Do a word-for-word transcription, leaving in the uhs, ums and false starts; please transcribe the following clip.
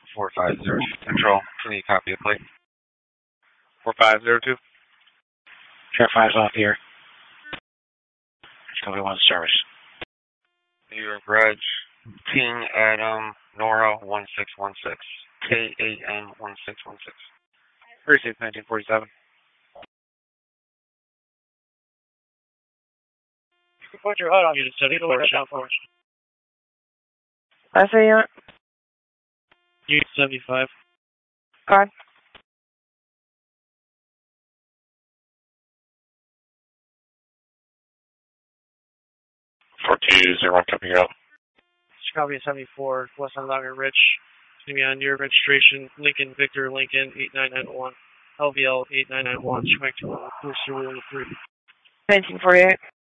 four five zero two Control. Can you copy a plate? four five zero two. Sheriff five's off here. Copy one service. New York Reg. King Adam Nora one six one six. K A N one six one six. Precinct nineteen forty-seven. You can put your H U D on unit seventy-four, down forward. I say unit. Unit seventy-five. God. four two zero one, copy out. Copy seventy-four, West on Lager Rich. It's going to be on your registration, Lincoln Victor Lincoln eight nine nine one, L V L eight nine nine one, Schwenk to Booster Rule three. nineteen forty-eight.